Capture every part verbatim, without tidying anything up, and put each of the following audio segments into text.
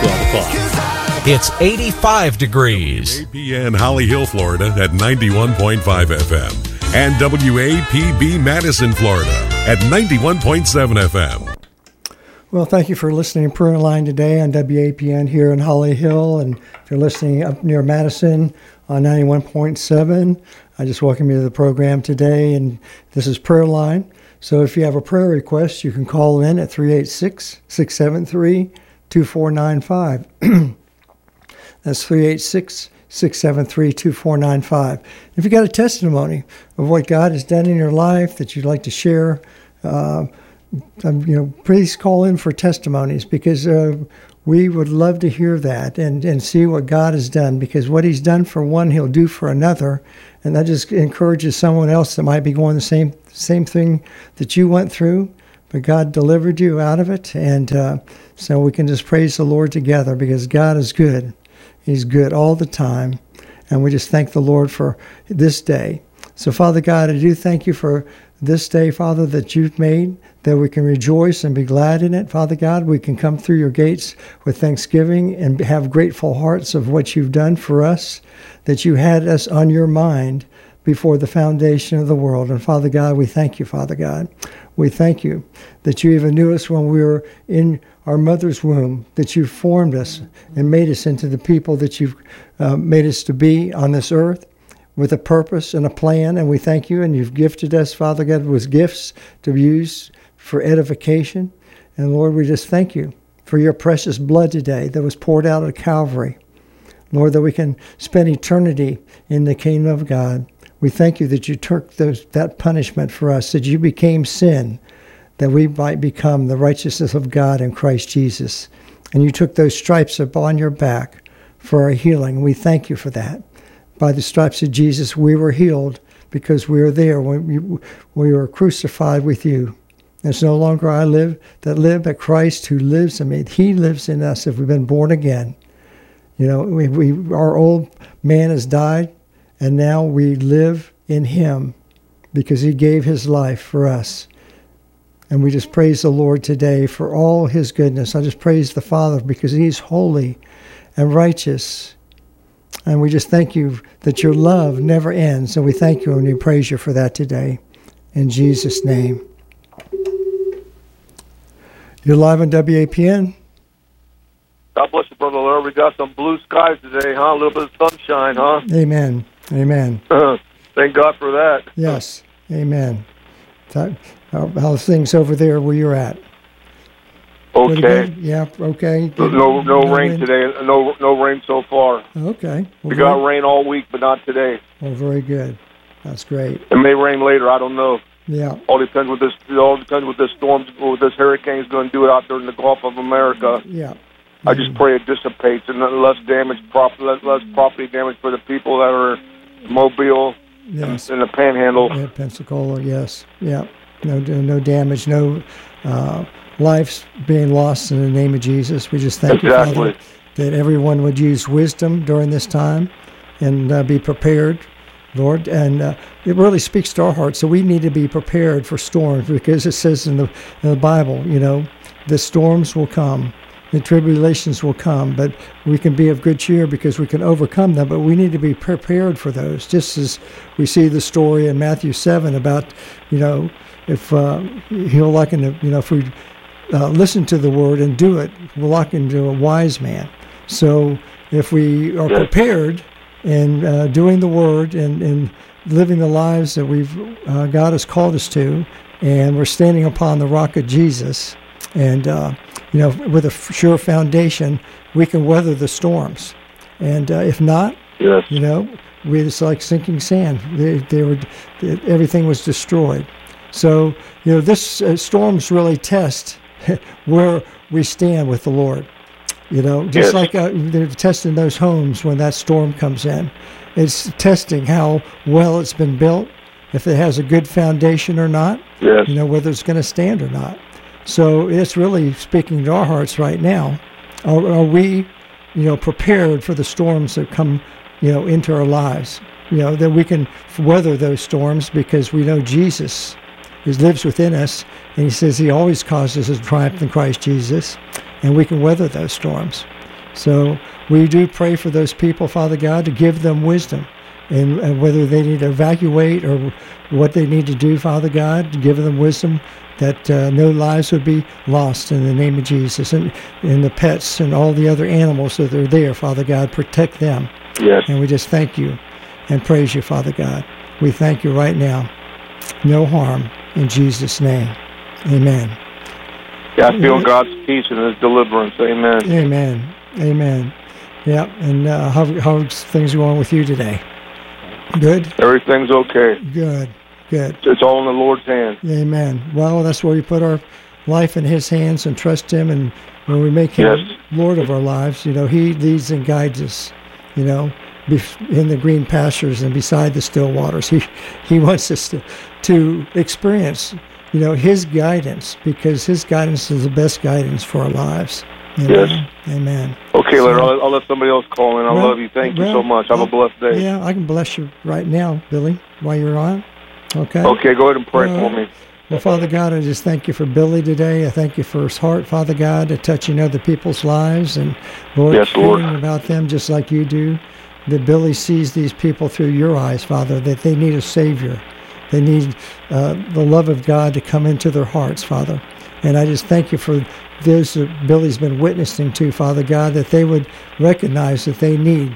twelve o'clock. It's eighty-five degrees. W A P N Holly Hill, Florida at ninety-one point five F M. And W A P B Madison, Florida at ninety-one point seven F M. Well, thank you for listening to Prayer Line today on W A P N here in Holly Hill. And if you're listening up near Madison on ninety-one point seven, I just welcome you to the program today. And this is Prayer Line. So if you have a prayer request, you can call in at three eight six, six seven three, two four nine five. That's three eight six, six seven three, two four nine five. If you got a testimony of what God has done in your life that you'd like to share, uh, Um, you know, please call in for testimonies, because uh, we would love to hear that and, and see what God has done, because what he's done for one, he'll do for another. And that just encourages someone else that might be going the same same thing that you went through, but God delivered you out of it. And uh, so we can just praise the Lord together, because God is good. He's good all the time. And we just thank the Lord for this day. So, Father God, I do thank you for this day, Father, that you've made, that we can rejoice and be glad in it. Father God, we can come through your gates with thanksgiving and have grateful hearts of what you've done for us, that you had us on your mind before the foundation of the world. And Father God, we thank you, Father God. We thank you that you even knew us when we were in our mother's womb, that you formed us and made us into the people that you've uh, made us to be on this earth, with a purpose and a plan. And we thank you, and you've gifted us, Father God, with gifts to use for edification. And Lord, we just thank you for your precious blood today that was poured out at Calvary. Lord, that we can spend eternity in the kingdom of God. We thank you that you took those, that punishment for us, that you became sin, that we might become the righteousness of God in Christ Jesus. And you took those stripes upon your back for our healing. We thank you for that. By the stripes of Jesus, we were healed, because we were there when we, we were crucified with you. It's no longer I live that live, but Christ who lives in me. He lives in us if we've been born again. You know, we, we our old man has died, and now we live in him because he gave his life for us. And we just praise the Lord today for all his goodness. I just praise the Father because he's holy and righteous. And we just thank you that your love never ends. And we thank you and we praise you for that today. In Jesus' name. You're live on W A P N. God bless you, Brother Larry. We got some blue skies today, huh? A little bit of sunshine, huh? Amen. Amen. Thank God for that. Yes. Amen. How, how's things over there where you're at? Okay. Yeah, okay. No, no, no rain wind? today. No, no rain so far. Okay. Well, we got rain all week, but not today. Oh, very good. That's great. It may rain later. I don't know. Yeah. All depends what this. It all depends what this storm, what this hurricane is going to do out there in the Gulf of America. Yeah. I just pray it dissipates and less damage, prop, less, less property damage for the people that are in Mobile, yes, in the Panhandle. Yeah, Pensacola. Yes. Yeah. No, no damage. No. Uh, lives being lost in the name of Jesus. We just thank exactly. you, Father, that everyone would use wisdom during this time and uh, be prepared, Lord. And uh, it really speaks to our hearts. So we need to be prepared for storms, because it says in the, in the Bible, you know, the storms will come, the tribulations will come, but we can be of good cheer because we can overcome them. But we need to be prepared for those, just as we see the story in Matthew seven about, you know, if uh, he'll liken, the, you know, if we Uh, listen to the word and do it, we'll lock into a wise man. So if we are prepared in uh, doing the word and, and living the lives that we've uh, God has called us to, and we're standing upon the rock of Jesus, and uh, you know, with a sure foundation, we can weather the storms. And uh, if not, yes. you know, we it's like sinking sand. They, they were, everything was destroyed. So you know, this uh, storms really test where we stand with the Lord. You know, just yes. like uh, they're testing those homes when that storm comes in. It's testing how well it's been built, if it has a good foundation or not, yes. you know, whether it's going to stand or not. So it's really speaking to our hearts right now. Are, are we, you know, prepared for the storms that come, you know, into our lives? You know, that we can weather those storms because we know Jesus He lives within us, and he says he always causes us to triumph in Christ Jesus, and we can weather those storms. So we do pray for those people, Father God, to give them wisdom, and, and whether they need to evacuate or what they need to do, Father God, to give them wisdom that uh, no lives would be lost in the name of Jesus, and, and the pets and all the other animals that are there, Father God, protect them. Yes. And we just thank you and praise you, Father God. We thank you right now. No harm in Jesus' name. Amen. Yeah, I feel God's peace and His deliverance. Amen. Amen. Amen. Yeah, and uh, how how's things going with you today? Good? Everything's okay. Good. Good. It's all in the Lord's hands. Amen. Well, that's where we put our life in His hands and trust Him, and when we make Him Yes. Lord of our lives, you know, He leads and guides us, you know, in the green pastures and beside the still waters. He He wants us to, to experience, you know, His guidance, because His guidance is the best guidance for our lives. Amen. Yes. Amen. Okay, So- Larry, I'll, I'll let somebody else call in. I Well, love you. Thank you well, so much. Have well, a blessed day. Yeah, I can bless you right now, Billy, while you're on. Okay? Okay, go ahead and pray All for right. me. Well, Father God, I just thank you for Billy today. I thank you for his heart, Father God, to touching other people's lives, and Lord, Yes, Lord. caring about them just like you do. That Billy sees these people through your eyes, Father, that they need a Savior. They need uh, the love of God to come into their hearts, Father. And I just thank you for those that Billy's been witnessing to, Father God, that they would recognize that they need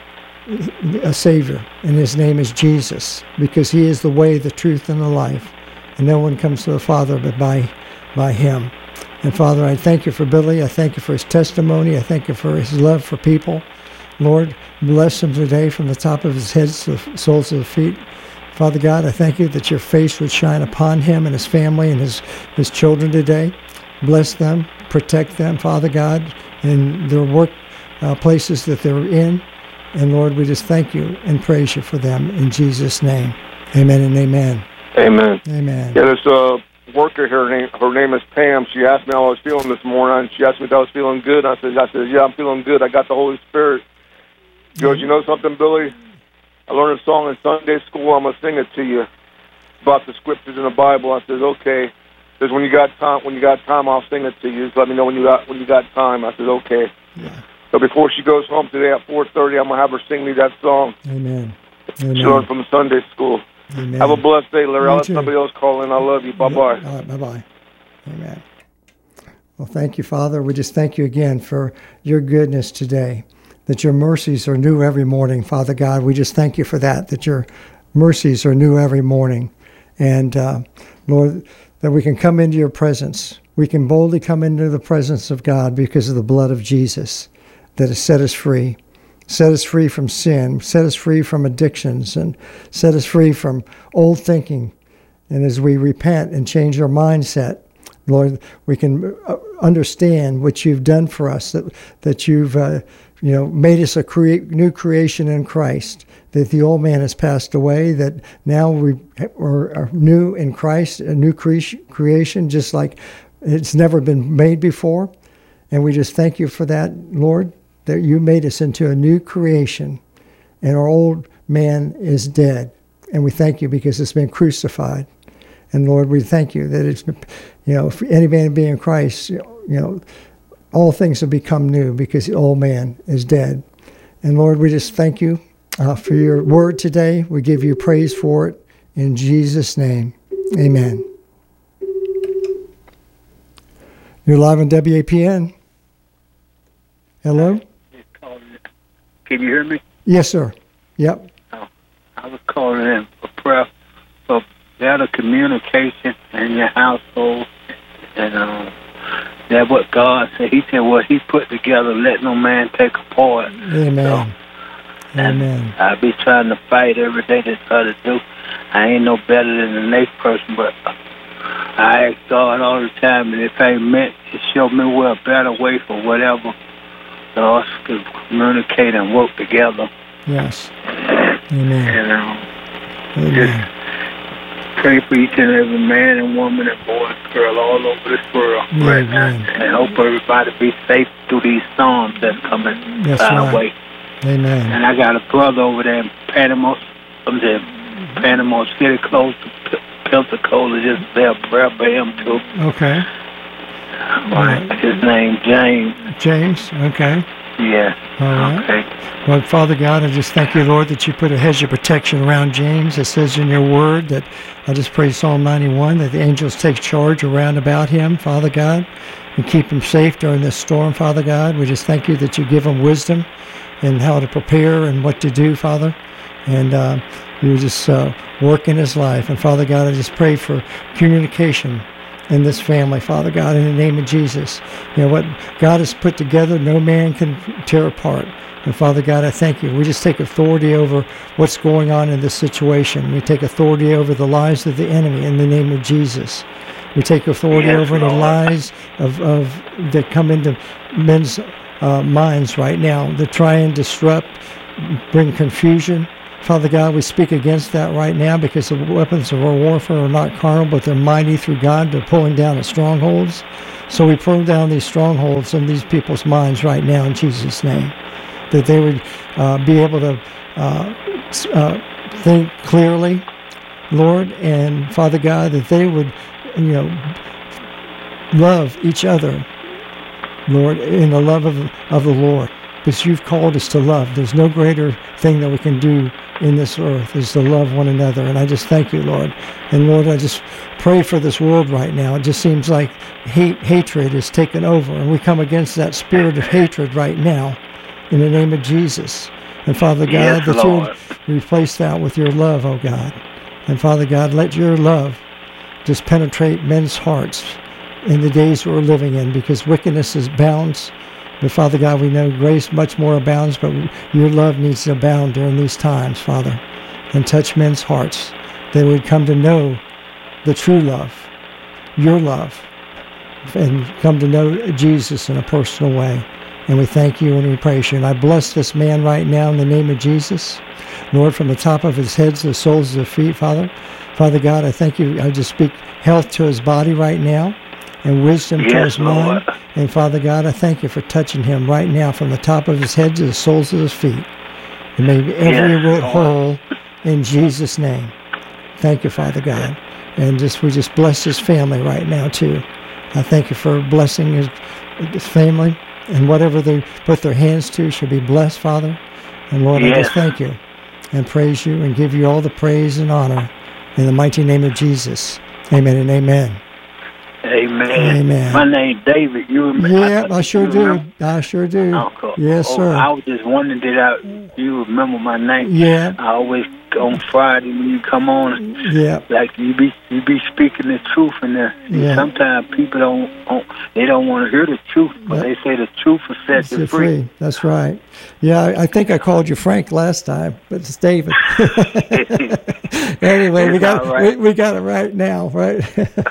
a Savior, and His name is Jesus, because He is the way, the truth, and the life. And no one comes to the Father but by, by Him. And Father, I thank you for Billy. I thank you for his testimony. I thank you for his love for people. Lord, bless him today from the top of his head to the soles of his feet. Father God, I thank you that your face would shine upon him and his family and his, his children today. Bless them, protect them, Father God, in their work uh, places that they're in. And Lord, we just thank you and praise you for them in Jesus' name. Amen and amen. Amen. Amen. Yeah, this uh, worker here, her name, her name is Pam. She asked me how I was feeling this morning. She asked me if I was feeling good. I said, I said, yeah, I'm feeling good. I got the Holy Spirit. She goes, you know something, Billy? I learned a song in Sunday school. I'm gonna sing it to you about the scriptures in the Bible. I said, okay. Says when you got time, when you got time, I'll sing it to you. Just let me know when you got when you got time. I said, okay. Yeah. So before she goes home today at four thirty, I'm gonna have her sing me that song Amen. she learned Amen. from Sunday school. Amen. Have a blessed day, Larry. You I'll let too. somebody else call in. I love you. Bye bye. All right, bye-bye. Amen. Well, thank you, Father. We just thank you again for your goodness today, that your mercies are new every morning, Father God. We just thank you for that, that your mercies are new every morning. And, uh, Lord, that we can come into your presence. We can boldly come into the presence of God because of the blood of Jesus that has set us free. Set us free from sin, set us free from addictions, and set us free from old thinking. And as we repent and change our mindset, Lord, we can understand what you've done for us, that that you've uh, you know made us a crea- new creation in Christ, that the old man has passed away, that now we are new in Christ, a new cre- creation, just like it's never been made before. And we just thank you for that, Lord, that you made us into a new creation, and our old man is dead. And we thank you because it's been crucified. And Lord, we thank you that it's, you know, for any man being in Christ, you know, all things have become new because the old man is dead. And Lord, we just thank you uh, for your word today. We give you praise for it in Jesus' name. Amen. You're live on W A P N. Hello? Can you hear me? Yes, sir. Yep. Oh, I was calling in for prayer for better communication in your household. And um, that's what God said. He said, what he put together, let no man take apart. Amen. So, Amen. I be trying to fight every day to try to do. I ain't no better than the next person, but I ask God all the time, and if I ain't meant to show me where a better way for whatever, so us to communicate and work together. Yes. Amen. And um, Amen. just pray for each and every man and woman and boy and girl all over this world right now. Amen. And hope everybody be safe through these storms that's coming That's our right. way. Amen. And I got a brother over there in Panama, I'm in Panama City, close to P- Pensacola. Just say a prayer for him too. Okay. Right. His name James. James. Okay. Yeah. All right. Okay. Well, Father God, I just thank you, Lord, that you put a hedge of protection around James. It says in your word that I just pray Psalm ninety-one that the angels take charge around about him, Father God, and keep him safe during this storm, Father God. We just thank you that you give him wisdom in how to prepare and what to do, Father. And uh, you just uh, work in his life. And Father God, I just pray for communication in this family, Father God, in the name of Jesus. You know, what God has put together, no man can tear apart. And Father God, I thank you. We just take authority over what's going on in this situation. We take authority over the lies of the enemy in the name of Jesus. We take authority Yes, over Lord. the lies of, of that come into men's uh, minds right now that try and disrupt, bring confusion. Father God, we speak against that right now because the weapons of our warfare are not carnal, but they're mighty through God. They're pulling down the strongholds. So we pull down these strongholds in these people's minds right now in Jesus' name, that they would uh, be able to uh, uh, think clearly, Lord, and Father God, that they would, you know, love each other, Lord, in the love of, of the Lord. Because you've called us to love. There's no greater thing that we can do in this earth is to love one another. And I just thank you, Lord. And Lord, I just pray for this world right now. It just seems like hate, hatred is taken over. And we come against that spirit of hatred right now in the name of Jesus. And Father God, Yes, that you Lord. would replace that with your love, oh God. And Father God, let your love just penetrate men's hearts in the days we're living in, because wickedness is bounds. But Father God, we know grace much more abounds, but your love needs to abound during these times, Father, and touch men's hearts. They would come to know the true love, your love, and come to know Jesus in a personal way. And we thank you and we praise you. And I bless this man right now in the name of Jesus. Lord, from the top of his head to the soles of his feet, Father. Father God, I thank you. I just speak health to his body right now and wisdom to Yes, his mind. Lord. And Father God, I thank you for touching him right now from the top of his head to the soles of his feet. And may every Yes, root Lord. whole in Jesus' name. Thank you, Father God. And just we just bless his family right now, too. I thank you for blessing his, his family. And whatever they put their hands to should be blessed, Father. And Lord, I just Yes. thank you and praise you and give you all the praise and honor in the mighty name of Jesus. Amen and amen. Amen. Amen. My name David. You remember? Yeah, I sure you do. remember? I sure do. Uncle. Yes, Oh, sir. I was just wondering, did I, you remember my name? Yeah, I always, on Friday when you come on, yeah, like you be you be speaking the truth, and uh, Yeah. sometimes people don't, don't they don't want to hear the truth, but Yeah. they say the truth will set set you free. free. That's right. Yeah, I, I think I called you Frank last time, but it's David. Anyway, we It's got all right. we, we got it right now, right?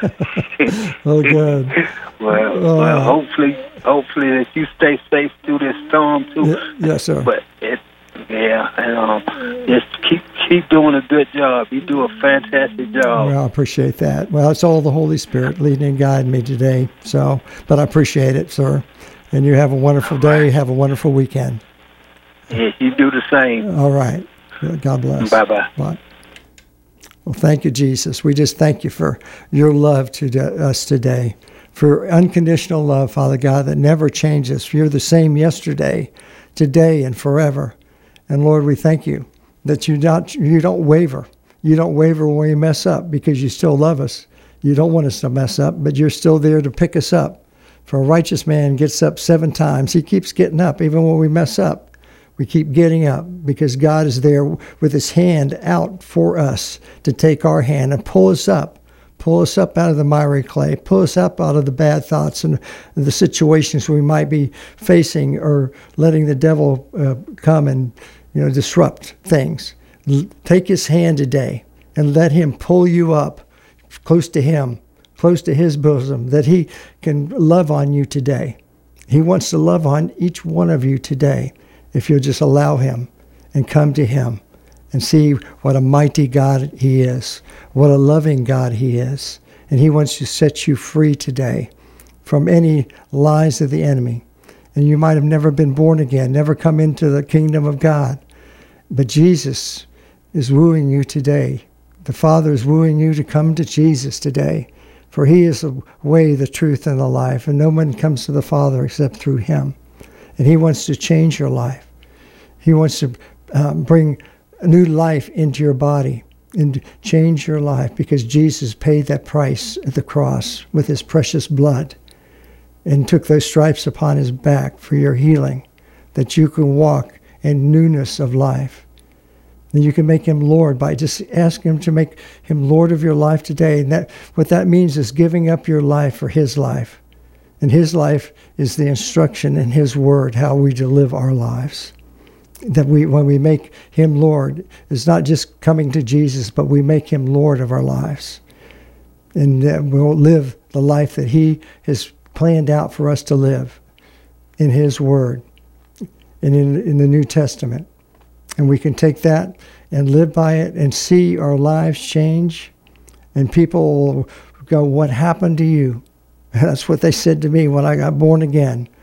Oh, good. Well, Oh, well, yeah. hopefully, hopefully that you stay safe through this storm too. Yeah, yes, sir. But it, yeah, and um, just keep keep doing a good job. You do a fantastic job. Well, I appreciate that. Well, it's all the Holy Spirit leading and guiding me today. So, but I appreciate it, sir. And you have a wonderful day. Have a wonderful weekend. Yeah, you do the same. All right. God bless. Bye bye. Bye. Well, thank you, Jesus. We just thank you for your love to us today, for unconditional love, Father God, that never changes. You're the same yesterday, today, and forever. And Lord, we thank you that you not you don't waver. You don't waver when we mess up because you still love us. You don't want us to mess up, but you're still there to pick us up. For a righteous man gets up seven times. He keeps getting up even when we mess up. We keep getting up because God is there with his hand out for us to take our hand and pull us up, pull us up out of the miry clay, pull us up out of the bad thoughts and the situations we might be facing or letting the devil uh, come and, you know, disrupt things. L- take his hand today and let him pull you up close to him, close to his bosom, that he can love on you today. He wants to love on each one of you today. If you'll just allow him and come to him and see what a mighty God he is, what a loving God he is. And he wants to set you free today from any lies of the enemy. And you might have never been born again, never come into the kingdom of God. But Jesus is wooing you today. The Father is wooing you to come to Jesus today. For he is the way, the truth, and the life. And no one comes to the Father except through him. And he wants to change your life. He wants to um, bring a new life into your body and change your life, because Jesus paid that price at the cross with his precious blood and took those stripes upon his back for your healing, that you can walk in newness of life. And you can make him Lord by just asking him to make him Lord of your life today. And that what that means is giving up your life for his life. And his life is the instruction in his word, how we to live our lives. That we, when we make him Lord, it's not just coming to Jesus, but we make him Lord of our lives. And that we'll live the life that he has planned out for us to live in his word and in, in the New Testament. And we can take that and live by it and see our lives change. And people will go, what happened to you? That's what they said to me when I got born again.